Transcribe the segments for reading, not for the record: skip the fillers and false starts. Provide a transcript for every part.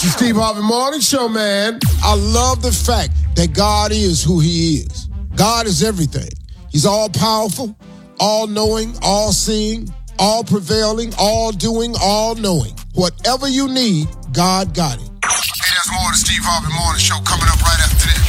It's the Steve Harvey Morning Show, man. I love the fact that God is who he is. God is everything. He's all-powerful, all-knowing, all-seeing, all-prevailing, all-doing, all-knowing. Whatever you need, God got it. Hey, there's more of the Steve Harvey Morning Show coming up right after this.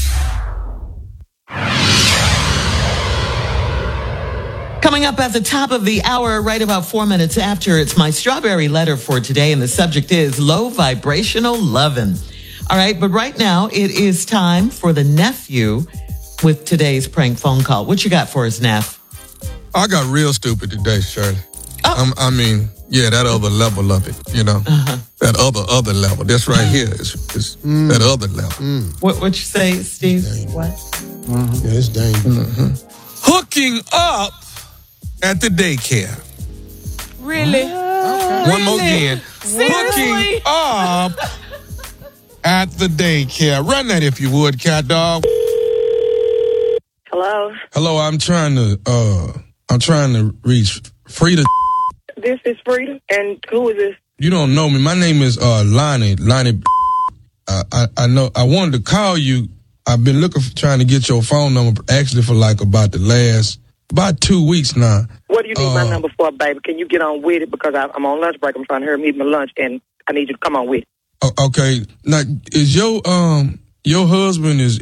Coming up at the top of the hour, right about 4 minutes after, it's my strawberry letter for today, and the subject is low vibrational lovin'. All right, but right now it is time for the nephew with today's prank phone call. What you got for us, Neff? I got real stupid today, Shirley. Oh. That other level of it, you know. Uh-huh. That other level. That's right here. It's that other level. What you say, Steve? What? Yeah, it's dangerous. Hooking up at the daycare. Really? One more again. Hooking up at the daycare. Run that if you would, cat dog. Hello, Hello, I'm trying to reach Frida. this is Frida, and who is this? You don't know me. My name is Lonnie. I know. I wanted to call you. I've been trying to get your phone number actually for like about 2 weeks now. What do you need my number for, baby? Can you get on with it? Because I'm on lunch break. I'm trying to hurry and eat my lunch, and I need you to come on with it. Okay. Now, is your husband is?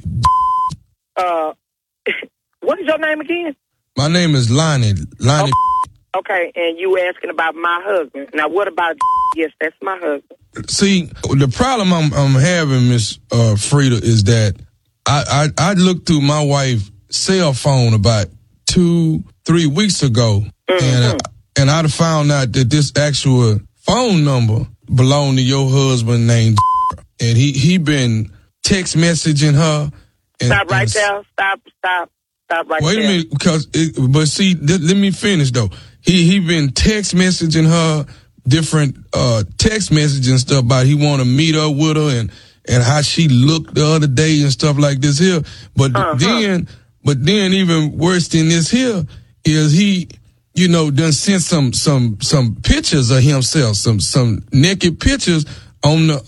What is your name again? My name is Lonnie. Lonnie. Okay, and you asking about my husband. Now, what about? Yes, that's my husband. See, the problem I'm having, Miss Frida, is that I looked through my wife's cell phone about 2-3 weeks ago, and I found out that this actual phone number belonged to your husband named, and he been text messaging her. Stop right there. Stop right there. Wait a minute, because let me finish though. He been text messaging her different text messages and stuff about he want to meet up with her and how she looked the other day and stuff like this here. But then even worse than this here is he, done sent some pictures of himself, some naked pictures on the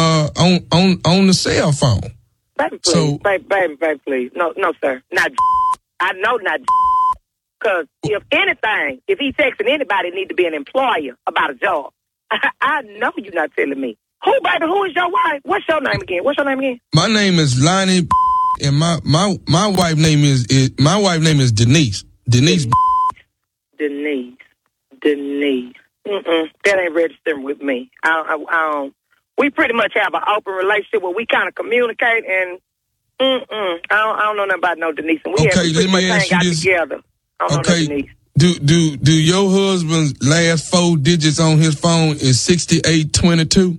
cell phone. Baby, please. Baby, please. No, sir. Not. I know not. Because if anything, if he's texting anybody, it need to be an employer about a job. I know you're not telling me. Who, baby? Who is your wife? What's your name again? My name is Lonnie, and my wife name is Denise. Denise. That ain't registering with me. We pretty much have an open relationship where we kind of communicate, and I don't know nothing about no Denise. And we okay, let me ask you this. Together. Okay, do your husband's last 4 digits on his phone is 6822?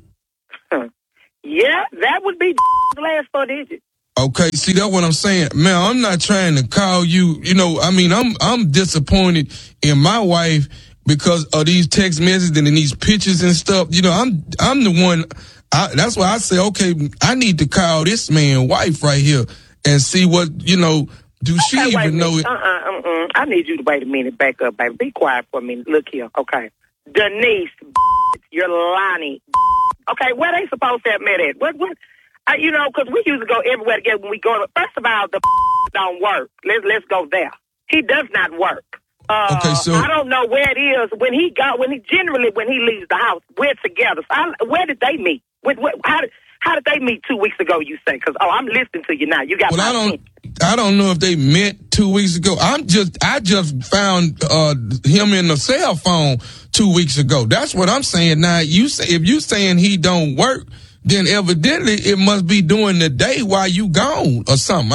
Yeah, that would be the last 4 digits. Okay, see, that's what I'm saying. Man, I'm not trying to call you, I'm disappointed in my wife because of these text messages and these pictures and stuff. I'm the one, that's why I say, okay, I need to call this man wife right here and see what, do she even know it? I need you to wait a minute, back up, baby. Be quiet for a minute. Look here, okay. Denise, you're Lonnie. Okay, where they supposed to have met at? What? Because we used to go everywhere together when we go. First of all, the don't work. Let's go there. He does not work. Okay, so I don't know where it is when he leaves the house. We're together. So where did they meet? How did they meet 2 weeks ago? You say? Because I'm listening to you now. You got. Well, I don't know if they met 2 weeks ago. I just found him in the cell phone 2 weeks ago. That's what I'm saying. Now if you saying he don't work, then evidently it must be during the day while you gone or something.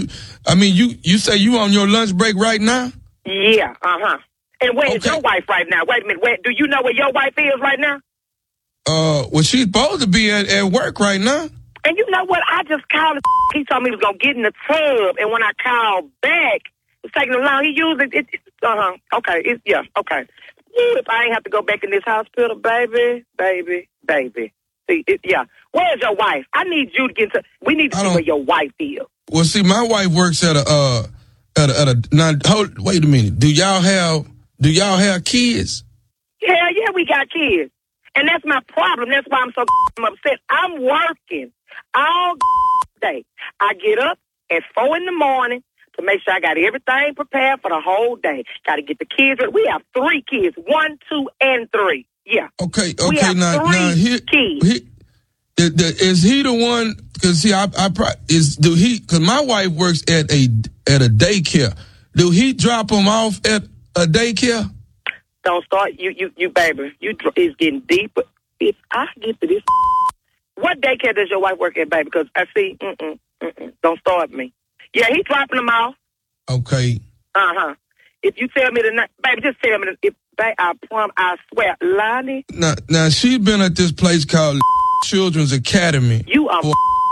You say you on your lunch break right now? Yeah. And where is your wife right now? Wait a minute. Do you know where your wife is right now? Well, she's supposed to be at work right now. And you know what? I just called. He told me he was going to get in the tub. And when I called back, it's taking him long. He used it. Okay. Okay. If I ain't have to go back in this hospital, baby. See, Where's your wife? I need you to get to. We need to see where your wife is. Well, see, my wife works at a. Now, wait a minute. Do y'all have kids? Hell yeah, we got kids. And that's my problem. That's why I'm so upset. I'm working all day. I get up at 4 a.m. to make sure I got everything prepared for the whole day. Got to get the kids. We have 3 kids, 1, 2, and 3. Yeah. Okay. We have Now, 3 kids. Is he the one? Because because my wife works at a daycare. Do he drop them off at a daycare? Don't start, you baby. It's getting deeper. If I get to this, what daycare does your wife work at, baby? Because I see, don't start me. Yeah, he's dropping them off. Okay. If you tell me tonight, baby, just tell me. I swear, Lonnie. Now she's been at this place called Children's Academy. You are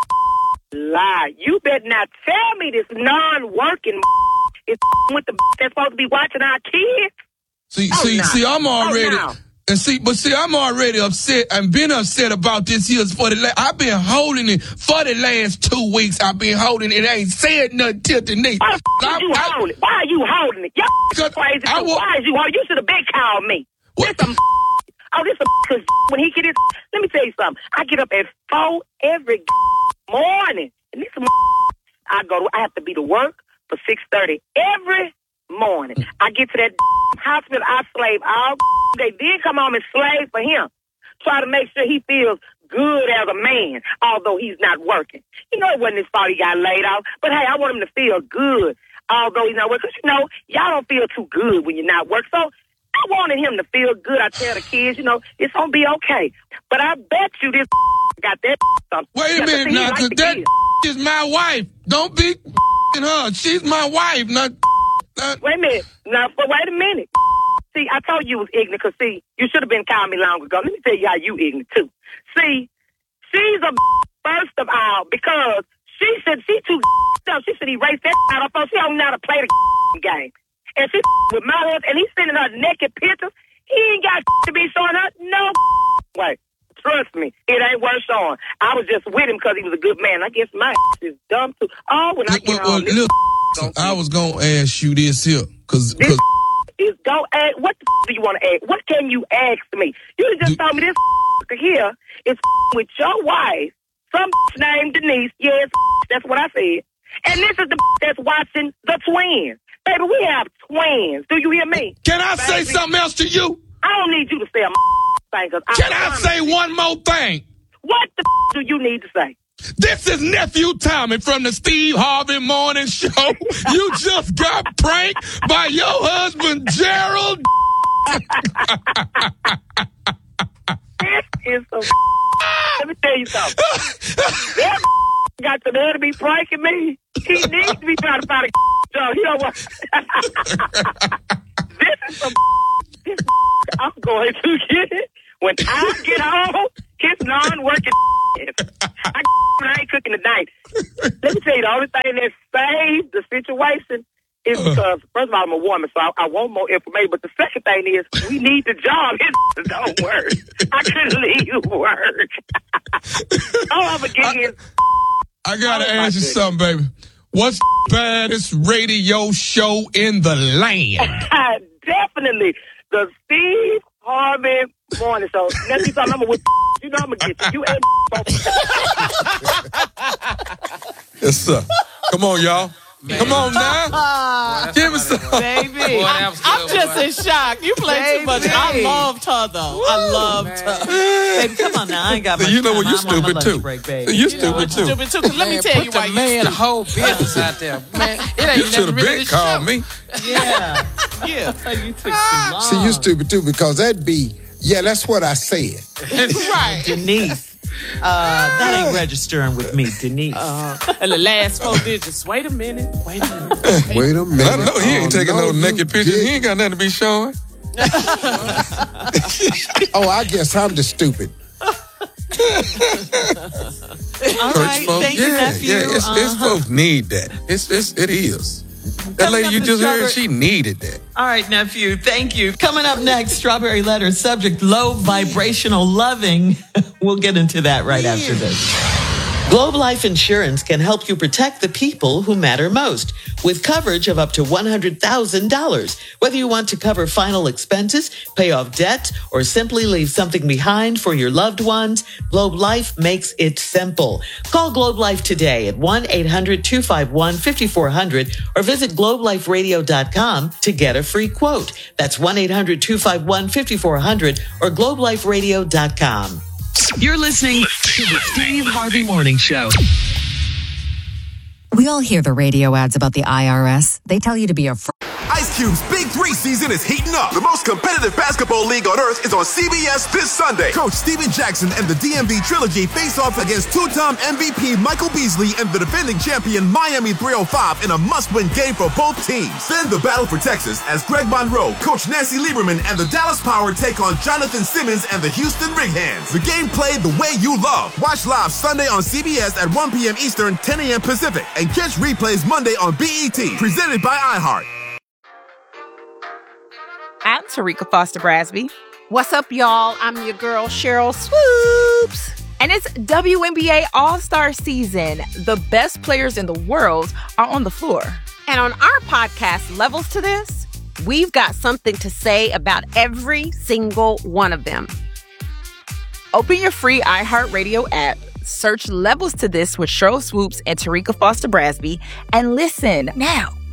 lie. You better not tell me this non-working is with the that's supposed to be watching our kids. See, I'm already, I'm already upset and been upset about this here I've been holding it for the last 2 weeks. I've been holding it. I ain't said nothing till Denise. Why are you holding it? Why are you holding it? Y'all crazy. Why is you holding it? You should have been called me. This because when he get his, let me tell you something. I get up at 4 every morning. And this I have to be to work for 6:30 every morning. I get to that hospital, I slave all day, then come home and slave for him. Try to make sure he feels good as a man, although he's not working. You know, it wasn't his fault he got laid off, but hey, I want him to feel good, although he's not working. Because, y'all don't feel too good when you're not working. So I wanted him to feel good. I tell the kids, it's going to be okay. But I bet you this got that something. Wait a minute now, because that is my wife. Don't be her. She's my wife, not... Wait a minute. Now, wait a minute. See, I told you was ignorant because, see, you should have been calling me long ago. Let me tell you how you ignorant, too. See, she's a first of all, because she said she too dumb. She should erase that out of her. She don't know how to play the game. And she with my husband, and he's sending her naked pictures. He ain't got to be showing her no way. Trust me, it ain't worth showing. I was just with him because he was a good man. I guess my is dumb, too. Oh, when I get home... I was going to ask you this here. What do you want to ask? What can you ask me? You just told me this here is with your wife, some named Denise. Yes, that's what I said. And this is the that's watching the twins. Baby, we have twins. Do you hear me? Can I say something else to you? I don't need you to say a thing. Can I say one more thing? What the do you need to say? This is Nephew Tommy from the Steve Harvey Morning Show. You just got pranked by your husband, Gerald. This is so... Let me tell you something. That got the nerve to be pranking me. He needs to be trying to find a job. You know what? This is some... I'm going to get it. When I get home, his non-working I ain't cooking tonight. Let me tell you, the only thing that saved the situation is because, first of all, I'm a woman, so I want more information. But the second thing is, we need the job. It don't work. I couldn't leave work. All I'm getting is... I gotta ask you something, baby. What's the baddest radio show in the land? Definitely the Steve Harvey Morning Show. Next time I'm with you know I'm gonna get you. You ain't Yes, sir. Come on, y'all. Man. Come on now. Give us some. Baby. I'm just in shock. You play too much. I loved her, though. Woo, I loved her. Baby, come on now. I ain't got much You know what? time. You stupid, too. Break, you stupid, too. Stupid, too. Let me tell you why you man whole business out there. Man, it ain't you should have been called me. Yeah. Yeah. You took too long. See, you stupid, too, because that'd be, yeah, that's what I said. Right. Denise. That ain't registering with me, Denise. And the last 4 digits. Wait a minute. Wait a minute. I know he ain't taking no naked pictures. He ain't got nothing to be showing. Oh, I guess I'm the stupid. All right, thank you, nephew. Yeah, it's folks need that. It is. That lady you just heard, she needed that. All right, nephew, thank you. Coming up next, Strawberry Letter, subject low vibrational loving. We'll get into that right after this. Globe Life Insurance can help you protect the people who matter most with coverage of up to $100,000. Whether you want to cover final expenses, pay off debt, or simply leave something behind for your loved ones, Globe Life makes it simple. Call Globe Life today at 1-800-251-5400 or visit globeliferadio.com to get a free quote. That's 1-800-251-5400 or globeliferadio.com. You're listening to the Steve Harvey Morning Show. We all hear the radio ads about the IRS. They tell you to be a Ice Cube's Big 3 season is heating up. The most competitive basketball league on earth is on CBS this Sunday. Coach Steven Jackson and the DMV Trilogy face off against two-time MVP Michael Beasley and the defending champion Miami 305 in a must-win game for both teams. Then the battle for Texas as Greg Monroe, Coach Nancy Lieberman, and the Dallas Power take on Jonathan Simmons and the Houston Ringhands. The game played the way you love. Watch live Sunday on CBS at 1 p.m. Eastern, 10 a.m. Pacific, and catch replays Monday on BET, presented by iHeart. I'm Tarika Foster Brasby. What's up, y'all? I'm your girl, Cheryl Swoops. And it's WNBA All-Star season. The best players in the world are on the floor. And on our podcast, Levels to This, we've got something to say about every single one of them. Open your free iHeartRadio app, search Levels to This with Cheryl Swoops and Tarika Foster Brasby, and listen now.